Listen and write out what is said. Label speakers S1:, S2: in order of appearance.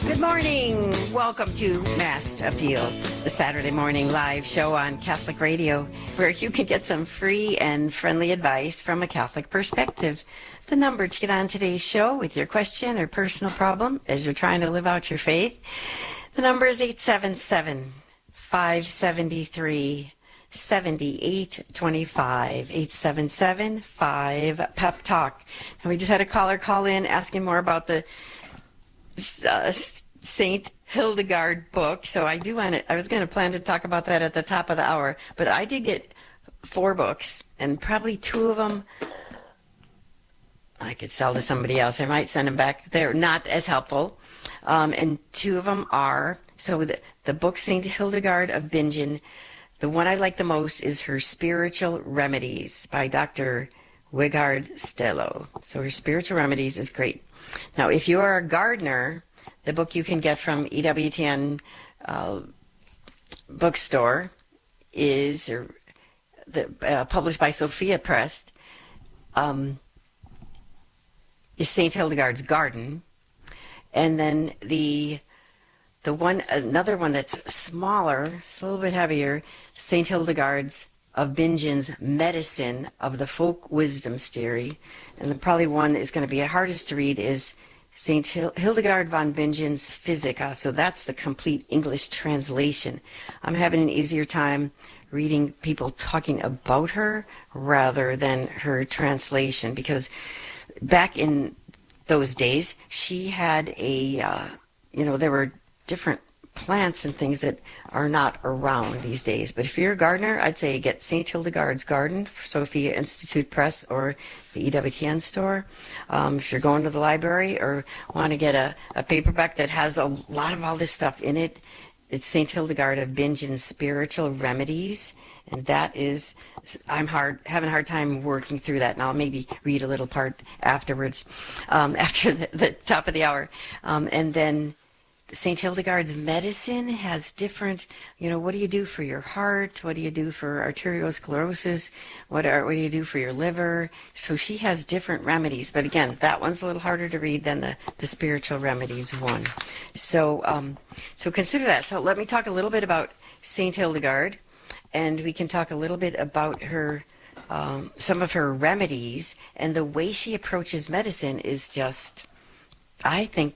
S1: Good morning. Welcome to Mass Appeal, the Saturday morning live show on Catholic Radio, where you can get some free and friendly advice from a Catholic perspective. The number to get on today's show with your question or personal problem as you're trying to live out your faith, the number is 877-573-7825, 877-5-PEP-TALK. And we just had a caller call in asking more about the Saint Hildegard book, so I was going to plan to talk about that at the top of the hour, but I did get 4 books, and probably 2 of them I could sell to somebody else. I might send them back. They're not as helpful, and 2 of them are, so the book Saint Hildegard of Bingen, the one I like the most is her Spiritual Remedies by Dr. Wigard Stello. So her Spiritual Remedies is great. Now, if you are a gardener, the book you can get from EWTN bookstore is published by Sophia Press, is St. Hildegard's Garden. And then another one that's smaller, it's a little bit heavier, St. Hildegard's of Bingen's Medicine of the Folk Wisdoms Theory. And probably one is going to be the hardest to read is St. Hildegard von Bingen's Physica. So that's the complete English translation. I'm having an easier time reading people talking about her rather than her translation, because back in those days, she had there were different plants and things that are not around these days. But if you're a gardener, I'd say get St. Hildegard's Garden, Sophia Institute Press, or the EWTN store. If you're going to the library or want to get a paperback that has a lot of all this stuff in it, it's St. Hildegard of Bingen's Spiritual Remedies. And that is, having a hard time working through that. And I'll maybe read a little part afterwards, after the top of the hour. And then St. Hildegard's Medicine has different, what do you do for your heart? What do you do for arteriosclerosis? What do you do for your liver? So she has different remedies. But again, that one's a little harder to read than the Spiritual Remedies one. So consider that. So let me talk a little bit about St. Hildegard, and we can talk a little bit about her, some of her remedies, and the way she approaches medicine is just, I think,